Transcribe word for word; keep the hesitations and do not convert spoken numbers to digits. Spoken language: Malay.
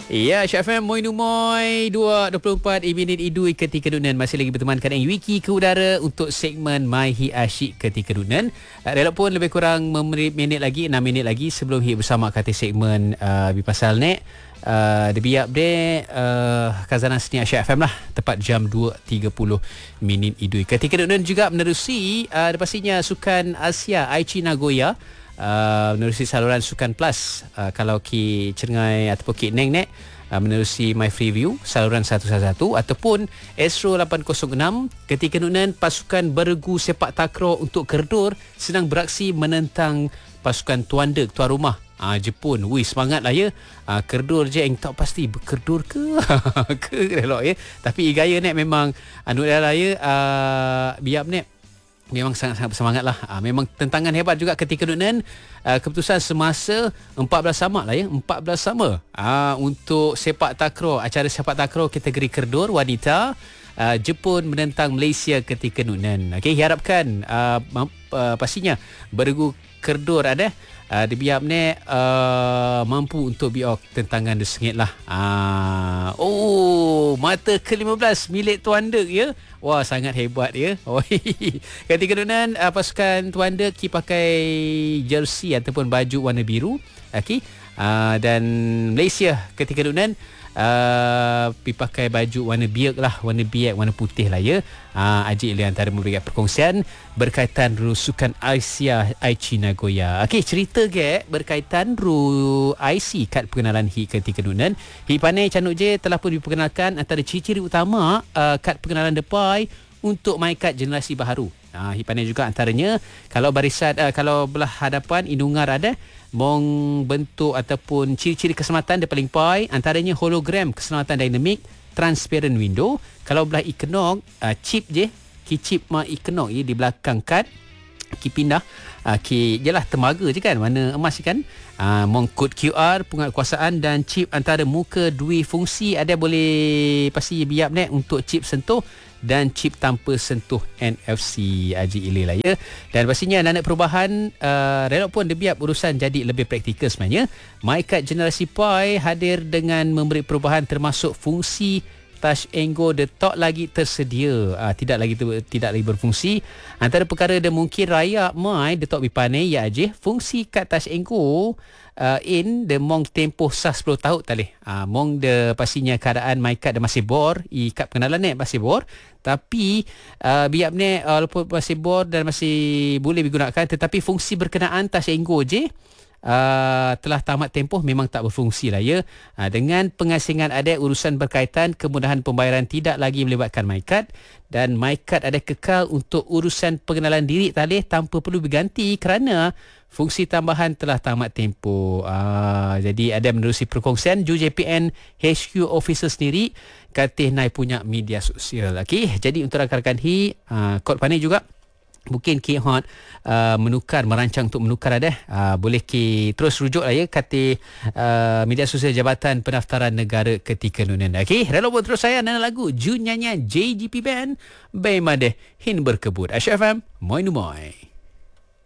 Ya, Syah F M Moi Numoy dua dua puluh empat minit idui ketika dunan masih lagi bertemankan yang Wiki ke udara untuk segmen My Hi Asyik ketika dunan. Relak pun lebih kurang minit lagi, enam minit lagi sebelum Hi bersama kata segmen uh, Bipasal Nek. Uh, the biap de uh, Kazana Seni Syah F M lah, tepat jam dua tiga puluh minit idui ketika dunan juga menerusi uh, pastinya Sukan Asia Aichi Nagoya. Uh, menerusi saluran Sukan Plus, uh, kalau ki Cengai ataupun ki Neng Nek uh, menerusi My Freeview saluran seratus satu ataupun Astro lapan kosong enam ketika nunan pasukan beregu sepak takraw untuk Kerdur sedang beraksi menentang pasukan tuan deg tuan rumah uh, Jepun. Wih, semangat lah ya. uh, Kerdur je yang tak pasti berkerdur ke ke elok ya, tapi gaya Nek memang anu dah lah ya. uh, biap Nek memang sangat-sangat bersemangat lah. Ha, memang tentangan hebat juga ketika dunan. Uh, keputusan semasa empat belas sama lah ya. empat belas sama ha, untuk sepak takraw, acara sepak takraw kategori Kerdur wanita. Uh, Jepun menentang Malaysia ketika dunan. Okey, harapkan uh, uh, pastinya beregu Kerdur ada uh, di biap ni uh, mampu untuk biok tentangan desengit lah. Uh, oh, mata ke lima belas milik Tuan Deg ya. Wah, sangat hebat ya. Oh, ketika dunan uh, pasukan Tuan Deg ki pakai jersey ataupun baju warna biru. Okey. Uh, dan Malaysia ketika dunan Uh, pakai baju warna biak lah, warna biak, warna putih lah ya. Uh, Ajik Ili antara memberikan perkongsian berkaitan Sukan Asia Aichi Nagoya. Okey, cerita ke berkaitan ru I C kad pengenalan Hi ketika dunan. Hi pandai canuk je telah pun diperkenalkan antara ciri-ciri utama uh, kad pengenalan depai untuk MyKad generasi baharu. Ha, Hi pandai juga antaranya kalau barisan uh, kalau belah hadapan indungar ada mong bentuk ataupun ciri-ciri keselamatan dia paling pai, antaranya hologram keselamatan dinamik, transparent window. Kalau belah ikenong uh, chip je, ki chip ma ikenong ye di belakang kad ki pindah uh, ki jelah tembaga je kan, warna emas kan. uh, mong kod Q R penguatkuasaan dan chip antara muka dua fungsi ada boleh pasti biap nek untuk chip sentuh dan chip tanpa sentuh N F C. Haji Ili lah ya. Dan pastinya nak perubahan uh, relok pun dia biap urusan jadi lebih praktikal sebenarnya. MyKad generasi Pi hadir dengan memberi perubahan termasuk fungsi Touch and Go dia tak lagi tersedia, uh, tidak lagi ter, tidak lagi berfungsi. Antara perkara dia mungkin raya My dia tak bipane ya aje fungsi kad Touch and Go uh, in the mong tempoh sah sepuluh tahun tadi. Uh, mong dia pastinya keadaan MyKad dia masih bor, i kad pengenalan ni masih bor, tapi uh, biap ni walaupun masih bor dan masih boleh digunakan, tetapi fungsi berkenaan Touch and Go je Uh, telah tamat tempoh, memang tak berfungsi lah ya. Uh, dengan pengasingan ada urusan berkaitan kemudahan pembayaran tidak lagi melibatkan MyKad, dan MyKad ada kekal untuk urusan pengenalan diri talih tanpa perlu berganti kerana fungsi tambahan telah tamat tempoh. Uh, jadi ada menerusi perkongsian Ju J P N H Q Officer sendiri katih naik punya media sosial. Okey, jadi untuk rakan-rakan Hi uh, kod pandai juga mungkin Ki Hot uh, menukar, merancang untuk menukar ada. Uh, boleh Ki terus rujuk lah ya kata uh, media sosial Jabatan Pendaftaran Negara ketika nunan. Okey, rela buat terus saya nana lagu Jun nyanyian J G P Band Baimade Hin berkebut. Asyaf M, Moi Numoy.